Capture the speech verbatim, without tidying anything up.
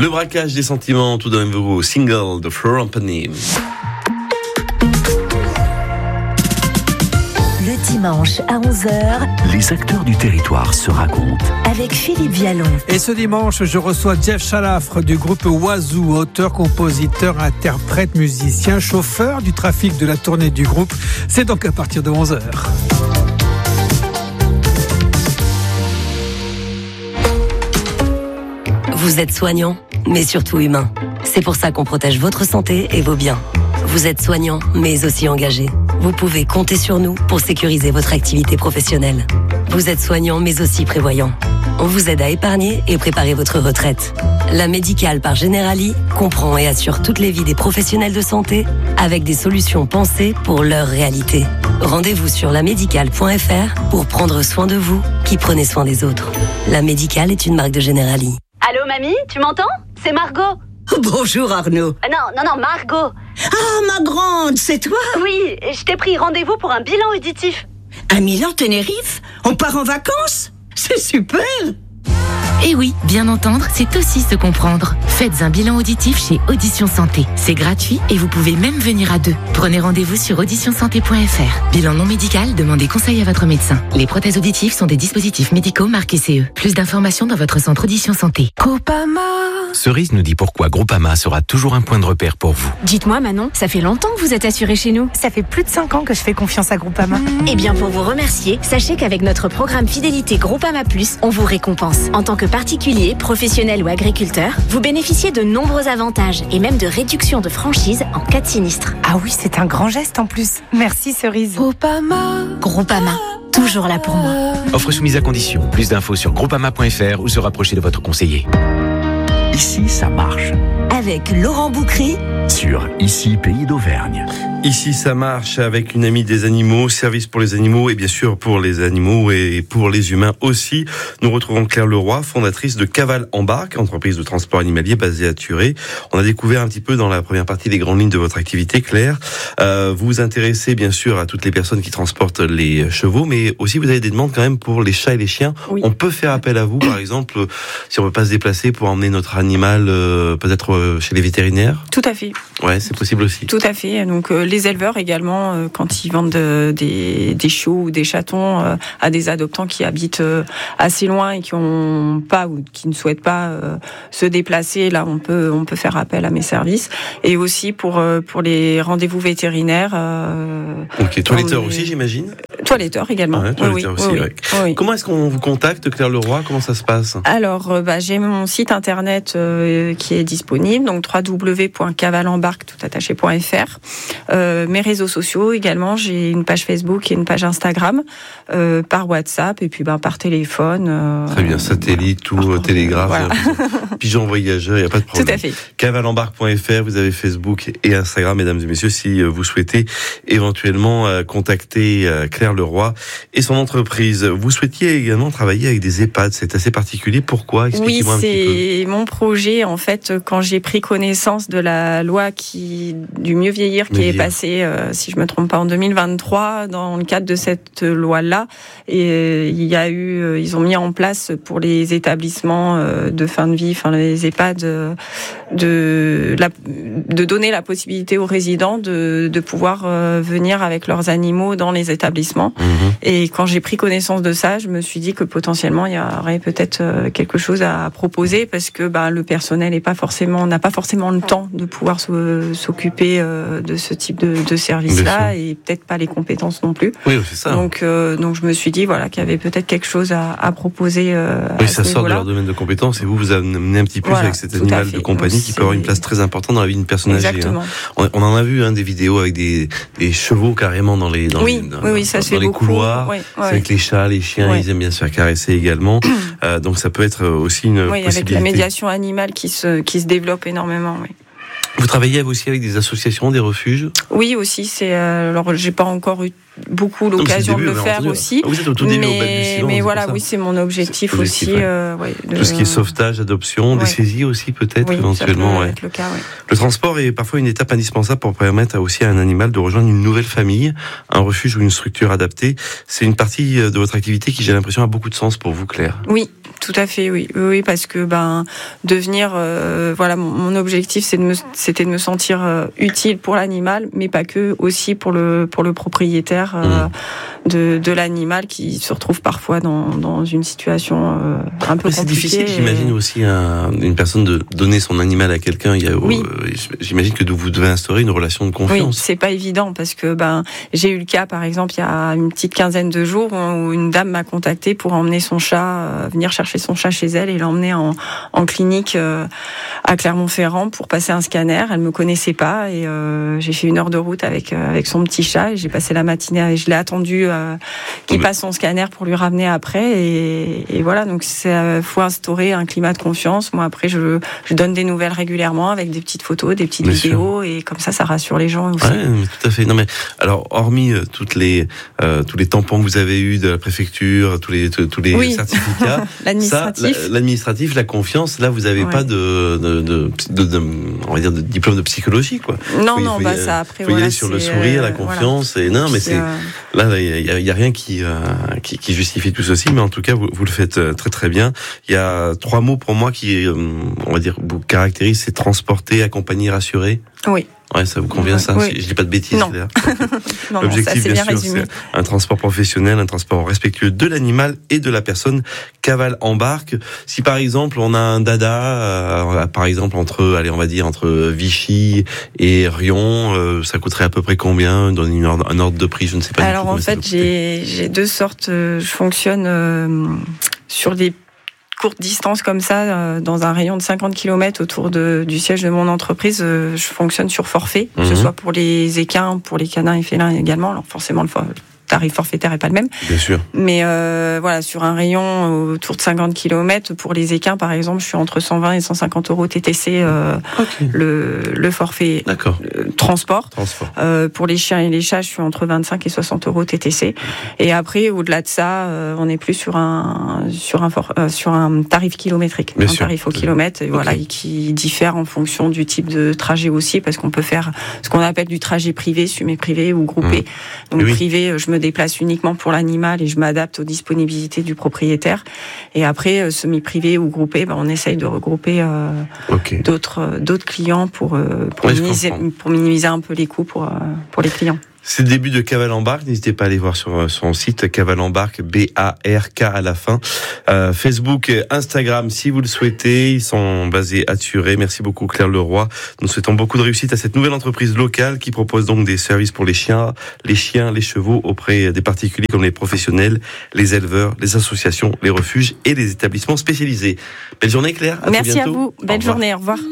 Le braquage des sentiments, tout d'un nouveau single de Florent Pagny. Le dimanche à onze heures, les acteurs du territoire se racontent. Avec Philippe Vialon. Et ce dimanche, je reçois Jeff Chalafre du groupe Oiseau, auteur, compositeur, interprète, musicien, chauffeur du trafic de la tournée du groupe. C'est donc à partir de onze heures. Vous êtes soignant, mais surtout humain. C'est pour ça qu'on protège votre santé et vos biens. Vous êtes soignant, mais aussi engagé. Vous pouvez compter sur nous pour sécuriser votre activité professionnelle. Vous êtes soignant, mais aussi prévoyant. On vous aide à épargner et préparer votre retraite. La Médicale par Generali comprend et assure toutes les vies des professionnels de santé avec des solutions pensées pour leur réalité. Rendez-vous sur la médicale point f r pour prendre soin de vous qui prenez soin des autres. La Médicale est une marque de Generali. Allô mamie, tu m'entends? C'est Margot. Bonjour Arnaud. Ah non, non, non, Margot. Ah, ma grande, c'est toi? Oui, je t'ai pris rendez-vous pour un bilan auditif. À Milan-Tenerife? On part en vacances? C'est super! Et oui, bien entendre, c'est aussi se comprendre. Faites un bilan auditif chez Audition Santé. C'est gratuit et vous pouvez même venir à deux. Prenez rendez-vous sur audition santé point f r. Bilan non médical, demandez conseil à votre médecin. Les prothèses auditives sont des dispositifs médicaux marqués C E. Plus d'informations dans votre centre Audition Santé. Groupama. Cerise nous dit pourquoi Groupama sera toujours un point de repère pour vous. Dites-moi Manon, ça fait longtemps que vous êtes assurée chez nous. Ça fait plus de cinq ans que je fais confiance à Groupama. Mmh. Eh bien pour vous remercier, sachez qu'avec notre programme Fidélité Groupama Plus, on vous récompense. En tant que particulier, professionnel ou agriculteur, vous bénéficiez de nombreux avantages et même de réductions de franchise en cas de sinistre. Ah oui, c'est un grand geste en plus. Merci Cerise. Groupama. Groupama, toujours là pour moi. Offre soumise à condition. Plus d'infos sur groupama point f r ou se rapprocher de votre conseiller. Ici, ça marche. Avec Laurent Boucry Sur Ici, Pays d'Auvergne. Ici, ça marche avec une amie des animaux, service pour les animaux et bien sûr pour les animaux et pour les humains aussi. Nous retrouvons Claire Leroy, fondatrice de Cavale Embarque, entreprise de transport animalier basée à Thurey. On a découvert un petit peu dans la première partie les grandes lignes de votre activité, Claire. Euh, vous vous intéressez bien sûr à toutes les personnes qui transportent les chevaux, mais aussi vous avez des demandes quand même pour les chats et les chiens. Oui. On peut faire appel à vous, par exemple, si on ne veut pas se déplacer pour emmener notre animal euh, peut-être chez les vétérinaires. Tout à fait. Ouais, c'est possible aussi. Tout à fait. Donc euh, les éleveurs également, euh, quand ils vendent euh, des, des chiots ou des chatons euh, à des adoptants qui habitent euh, assez loin et qui ont pas ou qui ne souhaitent pas euh, se déplacer, là on peut on peut faire appel à mes services. Et aussi pour euh, pour les rendez-vous vétérinaires. Euh, ok, toiletteurs les... aussi, j'imagine. Toiletteurs également. Ouais, toiletteurs oui, aussi. oui, Ouais. oui, oui. Comment est-ce qu'on vous contacte, Claire Leroy? Comment ça se passe? Alors, euh, bah, j'ai mon site internet euh, qui est disponible, donc w w w point cavalembarque tout attaché point f r. Euh, mes réseaux sociaux également, j'ai une page Facebook et une page Instagram, euh, par WhatsApp et puis ben par téléphone. Euh, Très bien, satellite ou euh, télégraphe, voilà. pigeon voyageur, il n'y a pas de problème. Tout à fait. cavalembarque point f r, vous avez Facebook et Instagram, mesdames et messieurs, si vous souhaitez éventuellement euh, contacter euh, Claire Leroy et son entreprise. Vous souhaitiez également travailler avec des EHPAD, c'est assez particulier. Pourquoi? Expliquez-moi oui, un petit peu. c'est mon projet. En fait, quand j'ai pris connaissance de la loi qui du mieux vieillir qui Vieillir. est passée, euh, si je me trompe pas, en deux mille vingt-trois, dans le cadre de cette loi-là, et euh, il y a eu, euh, ils ont mis en place pour les établissements euh, de fin de vie, enfin les EHPAD, euh, de la, de donner la possibilité aux résidents de, de pouvoir euh, venir avec leurs animaux dans les établissements. Mmh. Et quand j'ai pris connaissance de ça, je me suis dit que potentiellement il y aurait peut-être euh, quelque chose à proposer parce que bah, le personnel est pas forcément, n'a pas forcément le temps de pouvoir se, s'occuper euh, de ce type de, de service-là et peut-être pas les compétences non plus. Oui, c'est ça. Donc, euh, donc je me suis dit voilà qu'il y avait peut-être quelque chose à, à proposer. Euh, oui, à ça ce sort de niveau-là. leur domaine de compétences et vous vous amenez un petit peu Voilà, avec cet tout à animal fait. de compagnie Donc, qui peut avoir une place très importante dans la vie d'une personne âgée. Exactement. Hein. On, on en a vu hein, des vidéos avec des, des chevaux carrément dans les dans Oui, les, dans, oui, oui, ça dans se fait les beaucoup. couloirs. Oui, C'est oui. avec les chats, les chiens, Oui. ils aiment bien se faire caresser également. euh, donc ça peut être aussi une Oui, possibilité. avec la médiation animale qui se qui se développe énormément. Oui. Vous travaillez aussi avec des associations, des refuges? Oui, aussi. C'est euh, alors j'ai pas encore eu beaucoup l'occasion début, de le faire entendu. aussi. Ah, vous êtes au tout début, mais, au balbutiement, mais c'est voilà, pour ça. oui, c'est mon objectif Objectif, aussi. ouais. Euh, ouais, de... Tout ce qui est sauvetage, adoption, Ouais. des saisies aussi peut-être oui, éventuellement. ça peut Ouais. être le cas, ouais. Le transport est parfois une étape indispensable pour permettre aussi à un animal de rejoindre une nouvelle famille, un refuge ou une structure adaptée. C'est une partie de votre activité qui, j'ai l'impression, a beaucoup de sens pour vous, Claire. Oui, tout à fait, oui, oui, oui, parce que ben devenir, euh, voilà, mon, mon objectif, c'est de me, c'était de me sentir euh, utile pour l'animal, mais pas que, aussi pour le pour le propriétaire euh, mmh. de de l'animal qui se retrouve parfois dans dans une situation euh, un peu mais c'est compliquée. difficile, j'imagine et... aussi à une personne de donner son animal à quelqu'un. Il y a, oui. euh, j'imagine que vous devez instaurer une relation de confiance. Oui, c'est pas évident parce que ben j'ai eu le cas, par exemple, il y a une petite quinzaine de jours où une dame m'a contacté pour emmener son chat, euh, venir chercher son chat chez elle et l'emmener en, en clinique euh, à Clermont-Ferrand pour passer un scanner. Elle me connaissait pas et euh, j'ai fait une heure de route avec euh, avec son petit chat et j'ai passé la matinée et je l'ai attendu euh, qu'il passe son scanner pour lui ramener après et, et voilà, donc c'est faut instaurer un climat de confiance. Moi après je je donne des nouvelles régulièrement avec des petites photos, des petites Bien vidéos sûr. Et comme ça ça rassure les gens aussi. Ouais, mais tout à fait. Non mais alors hormis euh, toutes les euh, tous les tampons que vous avez eus de la préfecture, tous les tous les oui. certificats, l'administratif, ça, la, l'administratif, la confiance, là vous avez ouais. pas de de, de de de on va dire de diplôme de psychologie quoi. Non faut, non faut bah y, ça après faut voilà, y aller sur le sourire, la confiance voilà. et non mais Puis, c'est euh... là il y a, y a rien qui, euh, qui qui justifie tout ceci, mais en tout cas vous, vous le faites très très bien. Il y a trois mots pour moi qui euh, on va dire vous caractérisent, c'est transporter, accompagner, rassurer. Oui. Ouais, ça vous convient, ouais, ça oui. Je dis pas de bêtises, non. là. non, L'objectif, non, ça, bien, bien sûr, résumé. c'est un transport professionnel, un transport respectueux de l'animal et de la personne. Cavale embarque. Si par exemple on a un dada, euh, par exemple entre, allez, on va dire entre Vichy et Rion, euh, ça coûterait à peu près combien? Dans une ordre, un ordre de prix, je ne sais pas. Alors du tout en fait, j'ai j'ai deux sortes. Euh, je fonctionne euh, sur des courte distance comme ça, euh, dans un rayon de cinquante kilomètres autour de, du siège de mon entreprise, euh, je fonctionne sur forfait, que mmh. ce soit pour les équins, pour les canins et félins également. Alors forcément, le tarif forfaitaire est pas le même. Bien sûr. Mais euh, voilà, sur un rayon autour de cinquante kilomètres, pour les équins, par exemple, je suis entre cent vingt et cent cinquante euros T T C, euh, okay. le, le forfait D'accord. Le transport. transport. Euh, pour les chiens et les chats, je suis entre vingt-cinq et soixante euros T T C. Et après, au-delà de ça, euh, on est plus sur un sur un for, euh, sur un tarif kilométrique, Bien un sûr. tarif au kilomètre, et okay. voilà, et qui diffère en fonction du type de trajet aussi, parce qu'on peut faire ce qu'on appelle du trajet privé, semi-privé ou groupé. Mmh. Donc oui. privé, je me déplace uniquement pour l'animal et je m'adapte aux disponibilités du propriétaire. Et après, semi-privé ou groupé, ben, on essaye de regrouper euh, okay. d'autres d'autres clients pour euh, pour, ouais, minimiser, pour minimiser un peu les coûts pour euh, pour les clients. C'est le début de Cavale Embarque. N'hésitez pas à aller voir sur son site Cavale Embarque, B A R K à la fin. Euh, Facebook, Instagram, si vous le souhaitez. Ils sont basés à Thurey. Merci beaucoup Claire Leroy. Nous souhaitons beaucoup de réussite à cette nouvelle entreprise locale qui propose donc des services pour les chiens, les chiens, les chevaux auprès des particuliers comme les professionnels, les éleveurs, les associations, les refuges et les établissements spécialisés. Belle journée Claire. À Merci très bientôt. à vous. Belle journée. Au revoir.